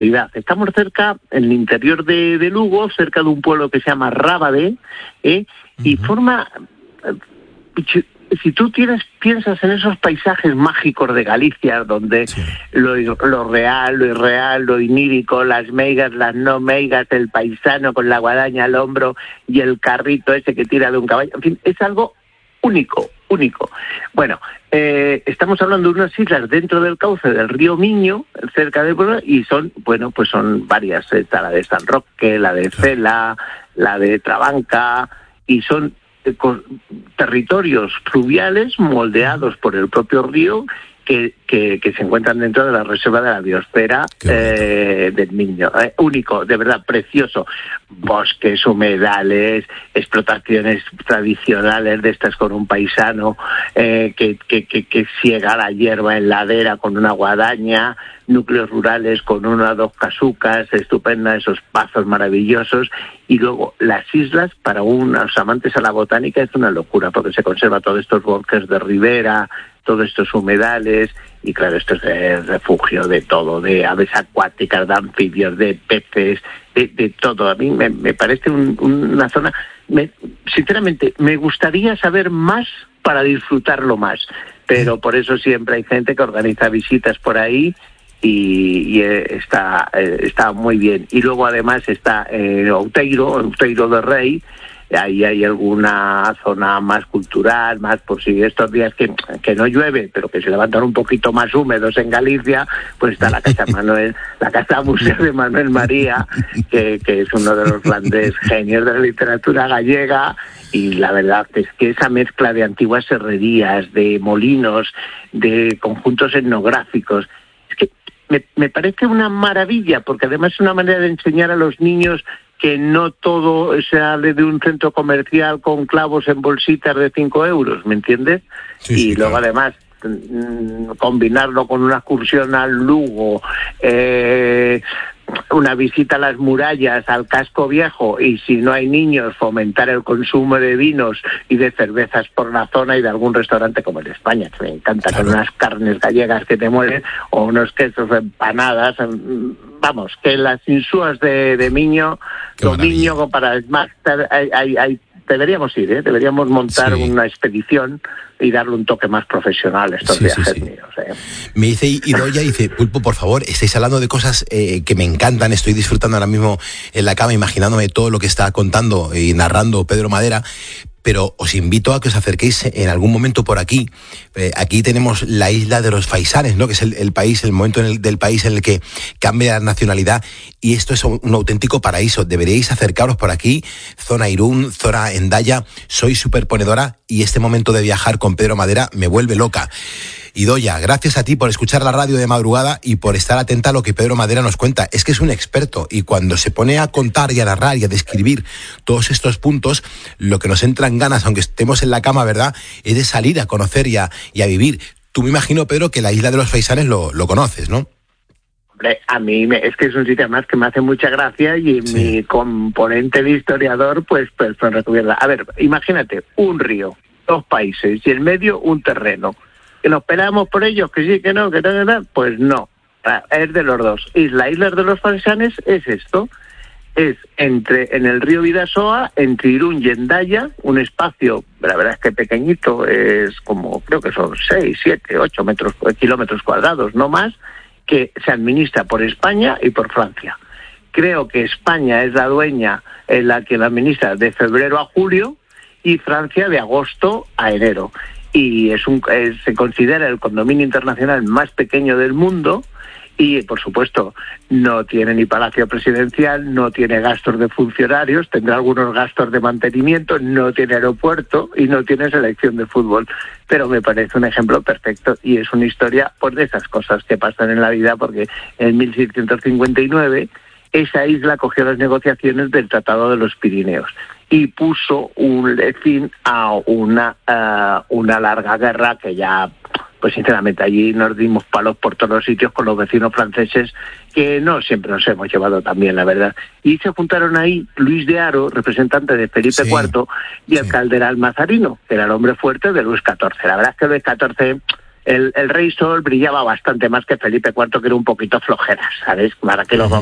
Estamos cerca, en el interior de Lugo, cerca de un pueblo que se llama Rábade, y forma... Si tú piensas en esos paisajes mágicos de Galicia, donde lo real, lo irreal, lo inírico, las meigas, las no meigas, el paisano con la guadaña al hombro y el carrito ese que tira de un caballo, en fin, es algo único. Bueno, estamos hablando de unas islas dentro del cauce del río Miño, cerca del pueblo, y son varias. Está la de San Roque, la de Cela, la de Trabanca, y son territorios fluviales moldeados por el propio río que se encuentran dentro de la reserva de la biosfera del Miño. Único, de verdad, precioso. Bosques, humedales, explotaciones tradicionales de estas con un paisano que siega la hierba en ladera con una guadaña, núcleos rurales con una o dos casucas estupendas, esos pazos maravillosos, y luego las islas, para unos amantes a la botánica, es una locura, porque se conserva todos estos bosques de ribera, todos estos humedales, y claro, esto es el refugio de todo, de aves acuáticas, de anfibios, de peces, de todo. A mí me parece una zona... sinceramente, me gustaría saber más para disfrutarlo más, pero por eso siempre hay gente que organiza visitas por ahí, y está muy bien. Y luego además está Outeiro de Rei. Ahí hay alguna zona más cultural, más por si estos días que no llueve, pero que se levantan un poquito más húmedos en Galicia, pues está la casa museo de Manuel María, que es uno de los grandes genios de la literatura gallega, y la verdad es que esa mezcla de antiguas herrerías, de molinos, de conjuntos etnográficos, es que me parece una maravilla, porque además es una manera de enseñar a los niños que no todo sale de un centro comercial con clavos en bolsitas de 5 euros, ¿me entiendes? Sí, luego claro. Además combinarlo con una excursión al Lugo, una visita a las murallas, al casco viejo, y si no hay niños, fomentar el consumo de vinos y de cervezas por la zona y de algún restaurante como en España, que me encanta, claro, con unas carnes gallegas que te mueren, o unos quesos, empanadas, vamos, que las insúas de Miño, Miño para más, deberíamos ir, deberíamos montar una expedición y darle un toque más profesional a estos viajes míos. Me dice Idoia, Pulpo, por favor, estáis hablando de cosas que me encantan, estoy disfrutando ahora mismo en la cama, imaginándome todo lo que está contando y narrando Pedro Madera, pero os invito a que os acerquéis en algún momento por aquí. Aquí tenemos la isla de los Faisanes, ¿no? Que es el momento del país en el que cambia la nacionalidad, y esto es un auténtico paraíso. Deberíais acercaros por aquí, zona Irún, zona Hendaya. Soy súper ponedora y este momento de viajar con Pedro Madera me vuelve loca. Idoia, gracias a ti por escuchar la radio de madrugada y por estar atenta a lo que Pedro Madera nos cuenta. Es que es un experto, y cuando se pone a contar y a narrar y a describir todos estos puntos, lo que nos entran ganas, aunque estemos en la cama, ¿verdad?, es de salir a conocer y a vivir. Tú, me imagino, Pedro, que la isla de los Faisanes lo conoces, ¿no? A mí es que es un sitio más que me hace mucha gracia, y mi componente de historiador pues recubierta. A ver, imagínate, un río, 2 países, y en medio un terreno. ¿Que nos peleamos por ellos? Que sí, que no, pues no. Es de los dos. Y la isla de los Faisanes es esto. Es en el río Bidasoa, entre Irún y Hendaya, un espacio, la verdad es que pequeñito, es como, creo que son 6, 7, 8 kilómetros cuadrados, no más, que se administra por España y por Francia. Creo que España es la dueña, la que la administra de febrero a julio, y Francia de agosto a enero. Y se considera el condominio internacional más pequeño del mundo, y por supuesto no tiene ni palacio presidencial, no tiene gastos de funcionarios, tendrá algunos gastos de mantenimiento, no tiene aeropuerto y no tiene selección de fútbol, pero me parece un ejemplo perfecto, y es una historia pues de esas cosas que pasan en la vida, porque en 1659 esa isla cogió las negociaciones del Tratado de los Pirineos y puso un fin a una larga guerra que ya, pues sinceramente, allí nos dimos palos por todos los sitios con los vecinos franceses, que no siempre nos hemos llevado tan bien, la verdad. Y se juntaron ahí Luis de Haro, representante de Felipe IV, y el cardenal Mazarino, que era el hombre fuerte de Luis XIV. La verdad es que Luis XIV el rey Sol brillaba bastante más que Felipe IV, que era un poquito flojera, ¿sabes? Para que lo